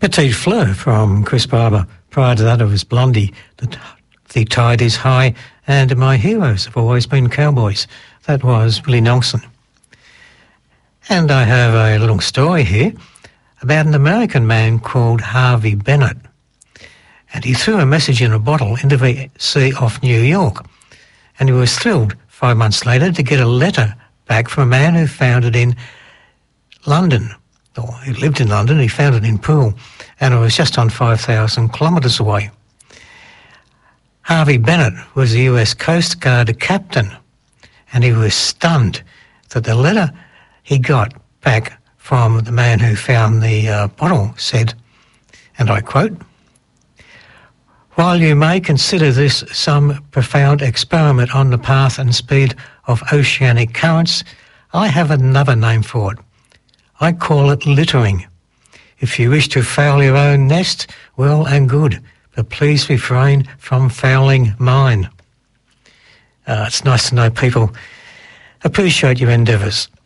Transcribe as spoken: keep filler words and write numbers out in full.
Petite Fleur from Chris Barber. Prior to that, it was Blondie. The, the Tide is High, and my heroes have always been cowboys. That was Willie Nelson. And I have a little story here about an American man called Harvey Bennett. And he threw a message in a bottle into the sea off New York. And he was thrilled five months later to get a letter back from a man who found it in London. Or he lived in London, he found it in Poole, and it was just on five thousand kilometres away. Harvey Bennett was a U S Coast Guard captain, and he was stunned that the letter he got back from the man who found the uh, bottle said, and I quote, "While you may consider this some profound experiment on the path and speed of oceanic currents, I have another name for it. I call it littering. If you wish to foul your own nest, well and good, but please refrain from fouling mine." Uh, it's nice to know people appreciate your endeavours.